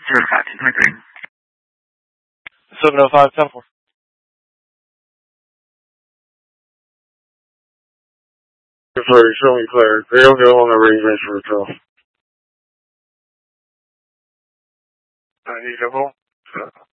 053. 705, 10-4. Sorry, show me clear. They don't go on the arrangement for itself. I need a